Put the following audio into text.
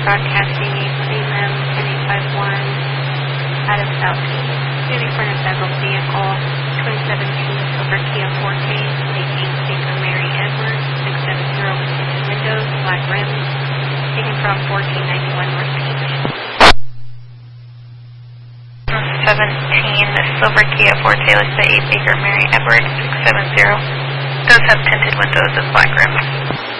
broadcasting a prelim 10851 out of Southeast. Standing for an federal vehicle, 2017 Silver Kia Forte, late 8 Baker Mary Edwards, 670 with tinted windows, black rims, taken from 1491 North Peach. 17 Silver Kia Forte, listed 8 Baker Mary Edwards, 670. Does have tinted windows with black rims.